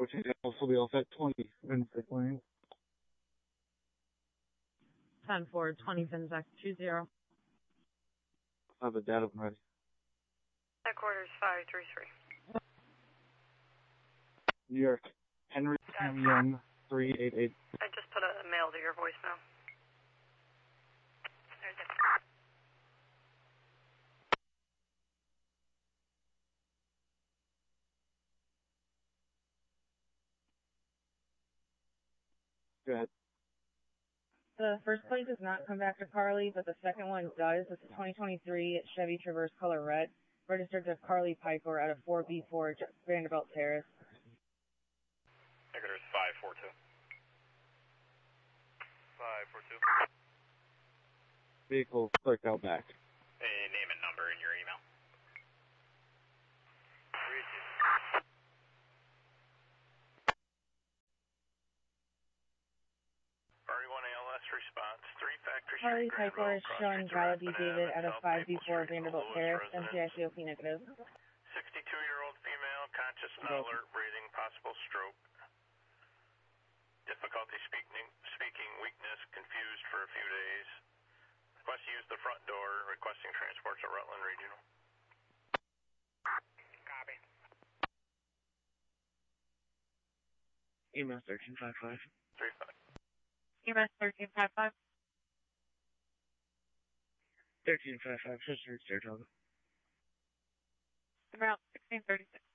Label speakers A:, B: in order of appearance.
A: 14 Dallas will be all set. 20 Vince Lane.
B: 10-4, 20 Finzak 20.
A: I have the data ready.
C: Headquarters 533.
A: New York, Henry Sam Young 388.
C: I just put a mail to your voicemail.
A: Go ahead.
B: The first plate does not come back to Carly, but the second one does. It's a 2023 Chevy Traverse color red, registered to Carly Piper out of 4B4 Vanderbilt Terrace.
D: Headquarters 542. 542.
A: Vehicle clerked out back.
D: Hey, name and number in your email. 31 ALS response. 3 Factory
B: Carly
D: Street,
B: Piper is showing Galaxy David out of 5B4 Vanderbilt Terrace, MCICOP negative.
D: 62-year-old female, conscious, not alert, breathing, possible stroke. Difficulty speaking, weakness, confused for a few days. Request to use the front door, requesting transport to Rutland Regional. Copy.
A: EMS 1355.
D: 35.
B: EMS 1355.
A: 1355, Sister Saratoga.
B: Route 1636.